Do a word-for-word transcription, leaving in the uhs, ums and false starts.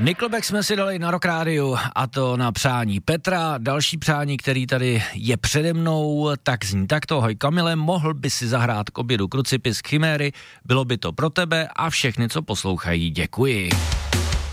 Nickelback jsme si dali na Rock Rádiu, a to na přání Petra. Další přání, který tady je přede mnou, tak zní takto: hoj Kamile, mohl by si zahrát k obědu Krucipis Chiméry, bylo by to pro tebe a všechny, co poslouchají, děkuji.